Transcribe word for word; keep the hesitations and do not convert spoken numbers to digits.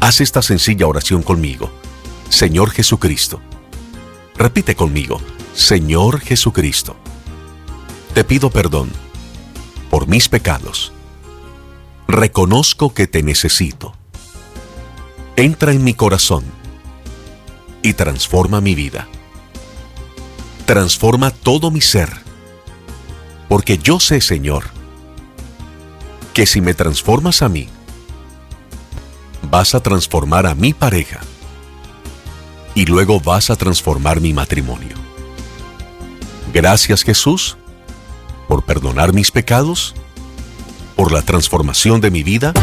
Haz esta sencilla oración conmigo. Señor Jesucristo. Repite conmigo. Señor Jesucristo. Te pido perdón por mis pecados. Reconozco que te necesito. Entra en mi corazón y transforma mi vida. Transforma todo mi ser, porque yo sé, Señor, que si me transformas a mí, vas a transformar a mi pareja y luego vas a transformar mi matrimonio. Gracias, Jesús, por perdonar mis pecados, por la transformación de mi vida